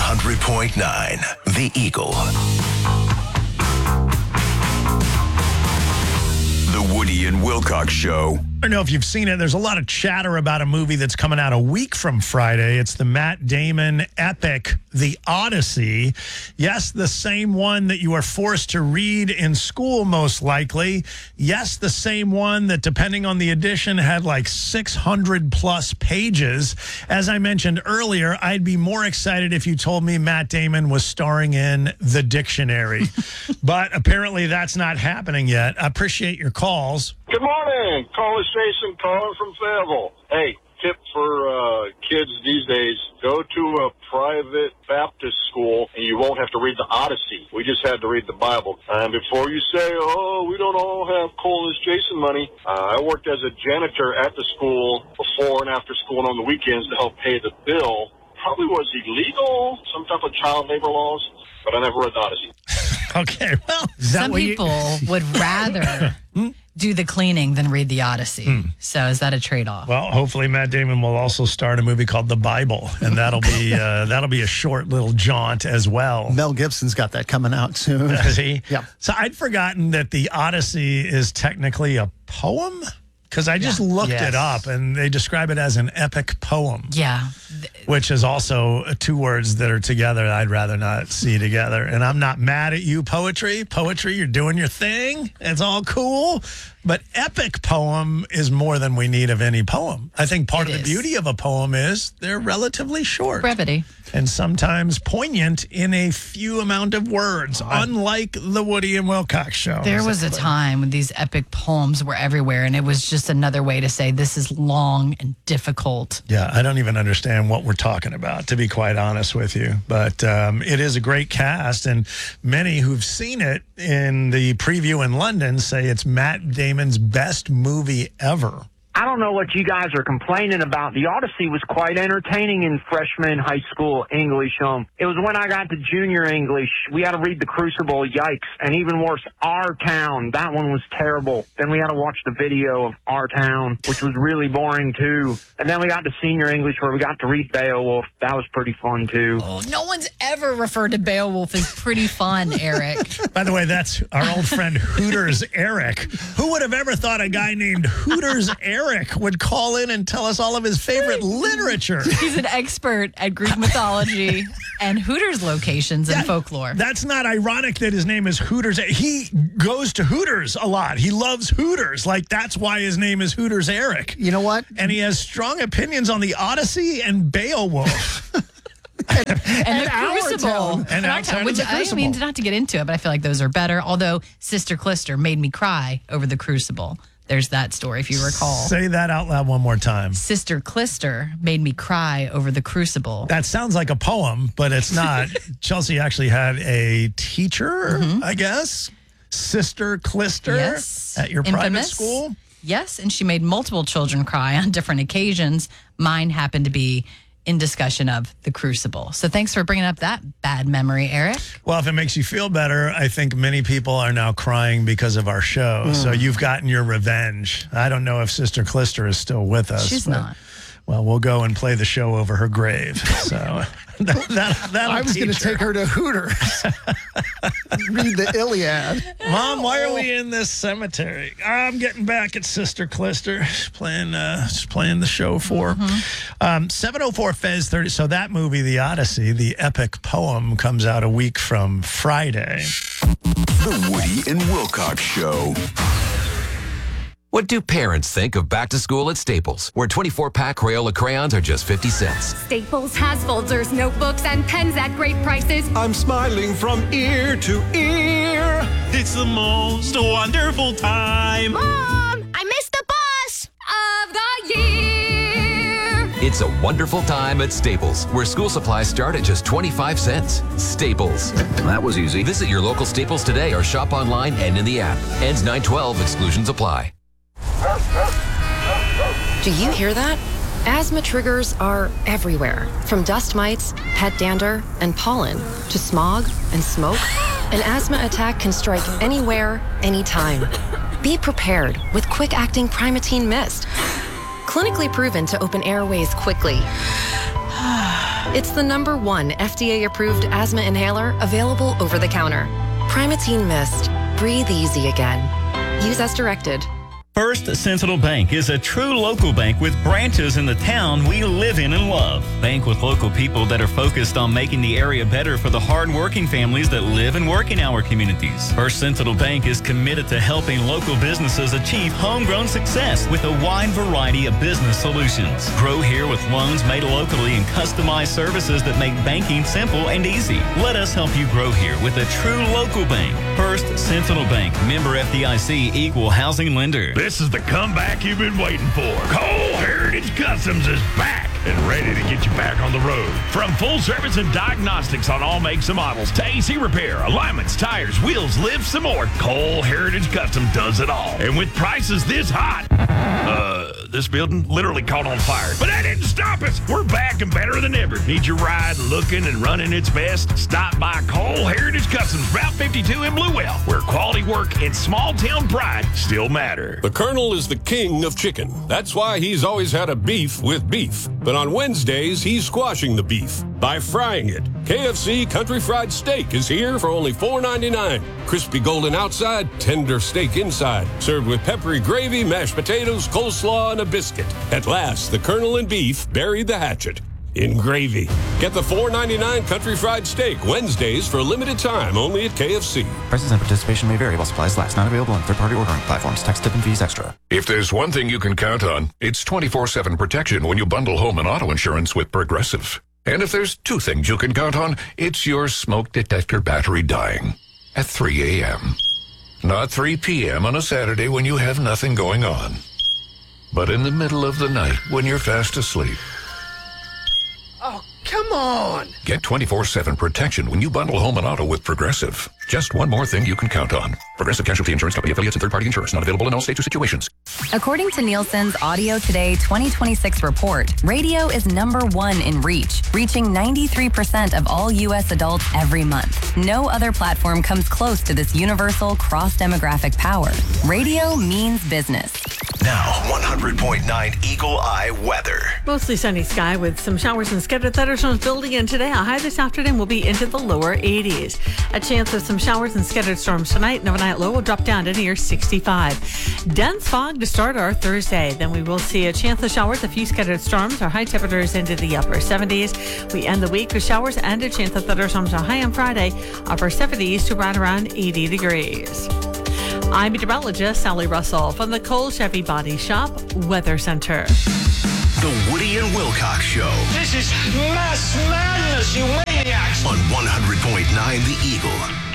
100.9 The Eagle. The Woody and Wilcox Show. I don't know if you've seen it. There's a lot of chatter about a movie that's coming out a week from Friday. It's the Matt Damon epic, The Odyssey. Yes, the same one that you are forced to read in school, most likely. Yes, the same one that, depending on the edition, had like 600 plus pages. As I mentioned earlier, I'd be more excited if you told me Matt Damon was starring in The Dictionary. But apparently that's not happening yet. I appreciate your calls. Good morning. Call us Jason calling from Fayetteville. Hey, tip for kids these days, go to a private Baptist school and you won't have to read the Odyssey. We just had to read the Bible. And before you say, oh, we don't all have Call us Jason money, I worked as a janitor at the school before and after school and on the weekends to help pay the bill. Probably was illegal, some type of child labor laws, but I never read the Odyssey. Okay, well, some people would rather do the cleaning than read the Odyssey. So is that a trade-off? Well, hopefully Matt Damon will also start a movie called The Bible, and that'll be a short little jaunt as well. Mel Gibson's got that coming out soon. Does he? Yeah. So I'd forgotten that the Odyssey is technically a poem, because I just looked it up, and they describe it as an epic poem. Yeah. Which is also two words that are together I'd rather not see together. And I'm not mad at you, poetry. Poetry, you're doing your thing. It's all cool. But epic poem is more than we need of any poem. I think part of the beauty of a poem is they're relatively short. Brevity. And sometimes poignant in a few amount of words, unlike the Woody and Wilcox Show. There was a time when these epic poems were everywhere, and it was just another way to say this is long and difficult. Yeah, I don't even understand what we're talking about, to be quite honest with you. But it is a great cast, and many who've seen it in the preview in London say it's Matt Damon's best movie ever. I don't know what you guys are complaining about. The Odyssey was quite entertaining in freshman high school English. It was when I got to junior English, we had to read The Crucible, yikes. And even worse, Our Town. That one was terrible. Then we had to watch the video of Our Town, which was really boring too. And then we got to senior English where we got to read Beowulf. That was pretty fun too. Oh, no one's ever referred to Beowulf as pretty fun, Eric. By the way, that's our old friend Hooters Eric. Who would have ever thought a guy named Hooters Eric would call in and tell us all of his favorite literature? He's an expert at Greek mythology and Hooters locations and folklore. That's not ironic that his name is Hooters. He goes to Hooters a lot. He loves Hooters. Like, that's why his name is Hooters Eric. You know what? And he has strong opinions on the Odyssey and Beowulf. and the Crucible. And outside of the Crucible. I mean, not to get into it, but I feel like those are better. Although Sister Clister made me cry over the Crucible. There's that story, if you recall. Say that out loud one more time. Sister Clister made me cry over the Crucible. That sounds like a poem, but it's not. Chelsea actually had a teacher, I guess, Sister Clister, at your private school. Yes, and she made multiple children cry on different occasions. Mine happened to be in discussion of the Crucible. So thanks for bringing up that bad memory, Eric. Well, if it makes you feel better, I think many people are now crying because of our show. So you've gotten your revenge. I don't know if Sister Clister is still with us. She's not. Well, we'll go and play the show over her grave. So I was going to take her to Hooters. Read the Iliad. Mom, why are we in this cemetery? I'm getting back at Sister Clister, playing the show for her. 704 Fez 30. So that movie, The Odyssey, the epic poem, comes out a week from Friday. The Woody and Wilcox Show. What do parents think of back to school at Staples, where 24-pack Crayola crayons are just 50 cents? Staples has folders, notebooks, and pens at great prices. I'm smiling from ear to ear. It's the most wonderful time. Mom, I missed the bus of the year. It's a wonderful time at Staples, where school supplies start at just 25 cents. Staples. That was easy. Visit your local Staples today or shop online and in the app. Ends 9/12. Exclusions apply. Do you hear that? Asthma triggers are everywhere, from dust mites, pet dander, and pollen, to smog and smoke. An asthma attack can strike anywhere, anytime. Be prepared with quick-acting Primatene Mist. Clinically proven to open airways quickly It's the #1 FDA-approved asthma inhaler available over the counter. Primatene Mist. Breathe easy again. Use as directed. First Sentinel Bank is a true local bank with branches in the town we live in and love. Bank with local people that are focused on making the area better for the hard-working families that live and work in our communities. First Sentinel Bank is committed to helping local businesses achieve homegrown success with a wide variety of business solutions. Grow here with loans made locally and customized services that make banking simple and easy. Let us help you grow here with a true local bank. First Sentinel Bank, member FDIC, equal housing lender. This is the comeback you've been waiting for. Cole Heritage Customs is back and ready to get you back on the road. From full service and diagnostics on all makes and models to AC repair, alignments, tires, wheels, lifts, and more, Cole Heritage Customs does it all. And with prices this hot, this building literally caught on fire. But that didn't stop us. We're back and better than ever. Need your ride looking and running its best? Stop by Cole Heritage Customs, Route 52 in Bluewell, where quality work and small town pride still matter. The Colonel is the king of chicken. That's why he's always had a beef with beef. But on Wednesdays, he's squashing the beef by frying it. KFC Country Fried Steak is here for only $4.99. Crispy golden outside, tender steak inside. Served with peppery gravy, mashed potatoes, coleslaw, and a biscuit. At last, the Colonel and beef buried the hatchet in gravy. Get the $4.99 Country Fried Steak Wednesdays for a limited time only at KFC. Prices and participation may vary while supplies last. Not available on third-party ordering platforms. Tax, tip, and fees extra. If there's one thing you can count on, it's 24/7 protection when you bundle home and auto insurance with Progressive. And if there's two things you can count on, it's your smoke detector battery dying at 3 a.m. Not 3 p.m. on a Saturday when you have nothing going on, but in the middle of the night when you're fast asleep. Oh, come on! Get 24/7 protection when you bundle home and auto with Progressive. Just one more thing you can count on. Progressive Casualty Insurance Company affiliates and third-party insurance. Not available in all states or situations. According to Nielsen's Audio Today 2026 report, radio is #1 in reach, reaching 93% of all U.S. adults every month. No other platform comes close to this universal cross-demographic power. Radio means business. Now, 100.9 Eagle Eye weather. Mostly sunny sky with some showers and scattered thunderstorms building in today. A high this afternoon will be into the lower 80s. A chance of some showers and scattered storms tonight, and overnight low will drop down to near 65. Dense fog to start our Thursday. Then we will see a chance of showers, a few scattered storms. Our high temperatures into the upper 70s. We end the week with showers and a chance of thunderstorms. Our high on Friday, upper 70s to right around 80 degrees. I'm meteorologist Sally Russell from the Cole Chevy Body Shop Weather Center. The Woody and Wilcox Show. This is mass madness, you maniacs! On 100.9 The Eagle.